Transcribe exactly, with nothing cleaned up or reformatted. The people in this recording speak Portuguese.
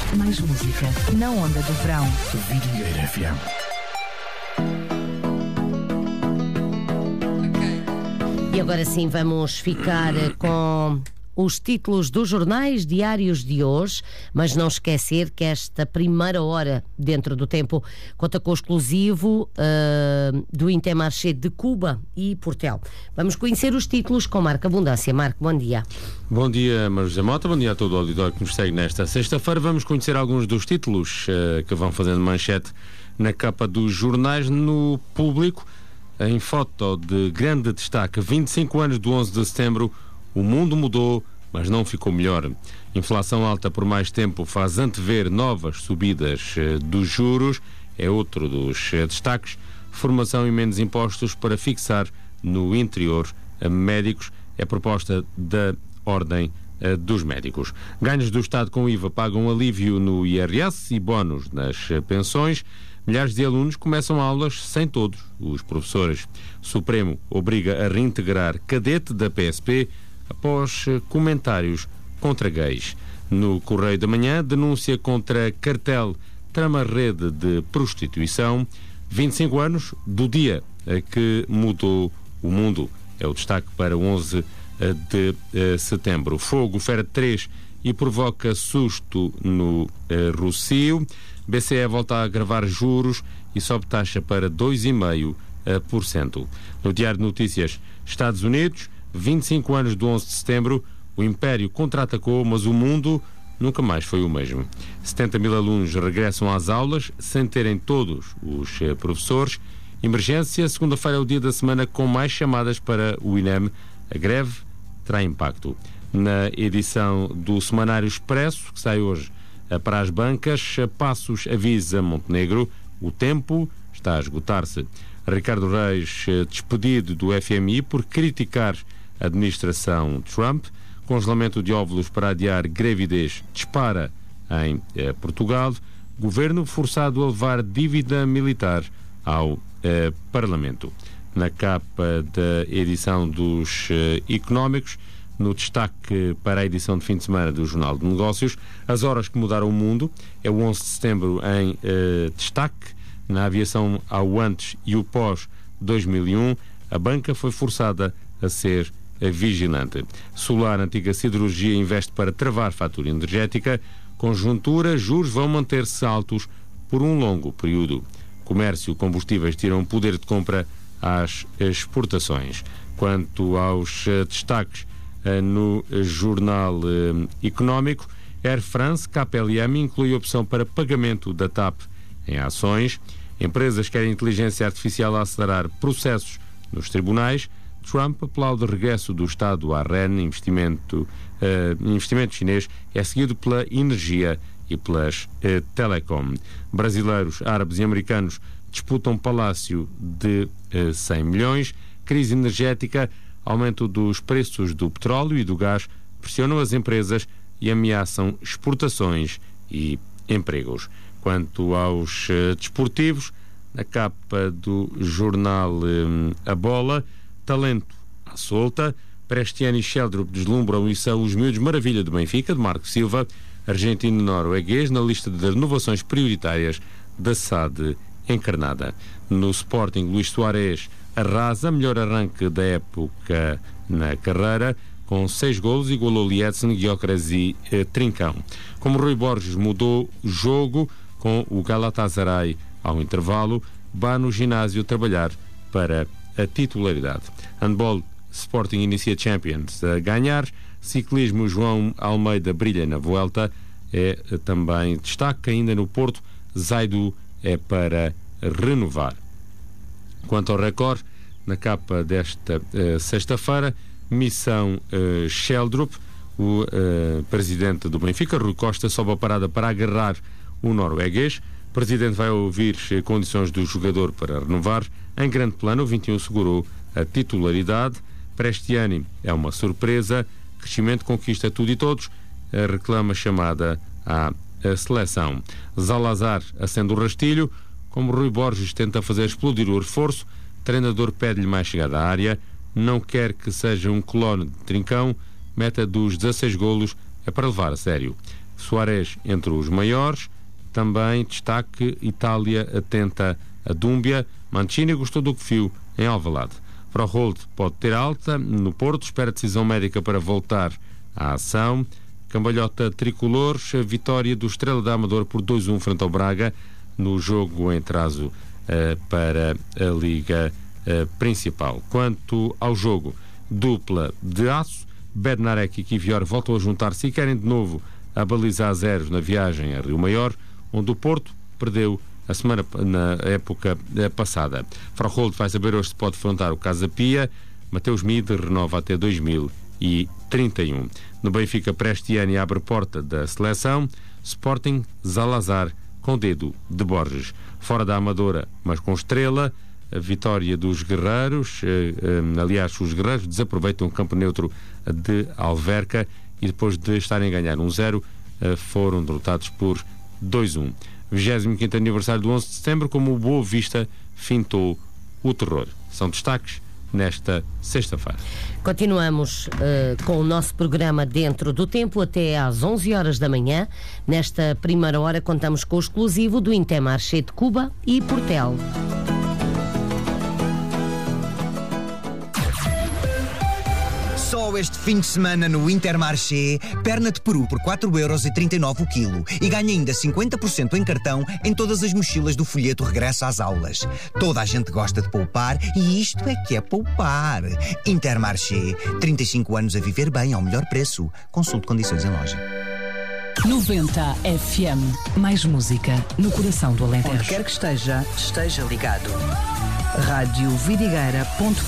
Mais música na onda do verão. Vidigueira F M. E agora sim vamos ficar com os títulos dos jornais diários de hoje, mas não esquecer que esta primeira hora, dentro do tempo, conta com o exclusivo uh, do Intermarché de Cuba e Portel. Vamos conhecer os títulos com Marco Abundância. Marco, bom dia. Bom dia, Maria José Mota, bom dia a todo o auditório que nos segue nesta sexta-feira. Vamos conhecer alguns dos títulos uh, que vão fazendo manchete na capa dos jornais. No Público, em foto de grande destaque, vinte e cinco anos do onze de setembro, o mundo mudou, mas não ficou melhor. Inflação alta por mais tempo faz antever novas subidas dos juros, é outro dos destaques. Formação e menos impostos para fixar no interior médicos, é proposta da Ordem dos Médicos. Ganhos do Estado com I V A pagam alívio no I R S e bónus nas pensões. Milhares de alunos começam aulas sem todos os professores. Supremo obriga a reintegrar cadete da P S P após comentários contra gays. No Correio da Manhã, denúncia contra cartel trama rede de prostituição. vinte e cinco anos do dia que mudou o mundo. É o destaque para onze de setembro. Fogo fere três e provoca susto no Rossio. B C E volta a agravar juros e sobe taxa para dois vírgula cinco por cento. No Diário de Notícias, Estados Unidos, vinte e cinco anos do onze de setembro, o Império contra-atacou, mas o mundo nunca mais foi o mesmo. setenta mil alunos regressam às aulas sem terem todos os professores. Emergência, segunda-feira é o dia da semana com mais chamadas para o INEM. A greve terá impacto. Na edição do Semanário Expresso, que sai hoje para as bancas, Passos avisa Montenegro, o tempo está a esgotar-se. Ricardo Reis despedido do F M I por criticar a administração Trump. Congelamento de óvulos para adiar gravidez dispara em eh, Portugal. Governo forçado a levar dívida militar ao eh, Parlamento. Na capa da edição dos eh, Económicos, no destaque para a edição de fim de semana do Jornal de Negócios, as horas que mudaram o mundo, é o onze de setembro em eh, destaque. Na aviação ao antes e o pós dois mil e um, a banca foi forçada a ser vigilante. Solar, antiga siderurgia, investe para travar fatura energética. Conjuntura, juros vão manter-se altos por um longo período. Comércio, combustíveis tiram poder de compra às exportações. Quanto aos uh, destaques uh, no uh, Jornal uh, Económico, Air France, K L M inclui opção para pagamento da T A P em ações. Empresas querem inteligência artificial a acelerar processos nos tribunais. Trump aplaude o regresso do Estado à R E N. Investimento, uh, investimento chinês é seguido pela energia e pelas uh, telecom. Brasileiros, árabes e americanos disputam palácio de uh, cem milhões. Crise energética, aumento dos preços do petróleo e do gás pressionam as empresas e ameaçam exportações e empregos. Quanto aos uh, desportivos, na capa do jornal um, A Bola, talento à solta. Prestiano e Sheldrup deslumbram e são os miúdos maravilha do Benfica, de Marco Silva, argentino-norueguês, na lista de renovações prioritárias da S A D encarnada. No Sporting, Luís Soares arrasa, melhor arranque da época na carreira, com seis golos, igualou Lietzen, Gyökeres e eh, Trincão. Como Rui Borges mudou o jogo com o Galatasaray ao intervalo, vá no ginásio trabalhar para a titularidade. Handball, Sporting inicia Champions a ganhar. Ciclismo, João Almeida brilha na Vuelta, é também destaque. Ainda no Porto, Zaidu é para renovar. Quanto ao Record, na capa desta uh, sexta-feira, missão uh, Sheldrup, o uh, presidente do Benfica, Rui Costa, sobe a parada para agarrar o norueguês. O presidente vai ouvir condições do jogador para renovar. Em grande plano, o vinte e um segurou a titularidade. Prestiani é uma surpresa. Crescimento conquista tudo e todos. Reclama chamada à seleção. Zalazar acende o rastilho. Como Rui Borges tenta fazer explodir o reforço, treinador pede-lhe mais chegada à área. Não quer que seja um clone de Trincão. Meta dos dezasseis golos é para levar a sério. Suárez entre os maiores. Também destaque: Itália atenta a Dúmbia. Mancini gostou do que viu em Alvalade. Froholt pode ter alta no Porto, espera decisão médica para voltar à ação. Cambalhota tricolores, a vitória do Estrela da Amadora por dois a um frente ao Braga no jogo em trazo uh, para a Liga uh, Principal. Quanto ao jogo, dupla de aço, Bednarek e Kivior voltam a juntar-se e querem de novo a baliza a zeros na viagem a Rio Maior, onde o Porto perdeu a semana na época passada. Froholt vai saber hoje se pode afrontar o Casa Pia. Mateus Mide renova até dois mil e trinta e um. No Benfica, Prestiani abre porta da seleção. Sporting, Zalazar com dedo de Borges. Fora da Amadora, mas com estrela, a vitória dos guerreiros. Eh, eh, aliás, os guerreiros desaproveitam o campo neutro de Alverca e depois de estarem a ganhar um zero, eh, foram derrotados por dois a um. vigésimo quinto aniversário do onze de setembro, como o Boa Vista fintou o terror. São destaques nesta sexta-feira. Continuamos uh, com o nosso programa Dentro do Tempo até às onze horas da manhã. Nesta primeira hora contamos com o exclusivo do Intermarché de Cuba e Portel. Só este fim de semana no Intermarché, perna de peru por quatro euros e trinta e nove o quilo e ganha ainda cinquenta por cento em cartão em todas as mochilas do folheto Regresso às Aulas. Toda a gente gosta de poupar e isto é que é poupar. Intermarché, trinta e cinco anos a viver bem ao melhor preço. Consulte condições em loja. noventa F M. Mais música no coração do Alentejo. Onde quer que esteja, esteja ligado. rádio vidigueira ponto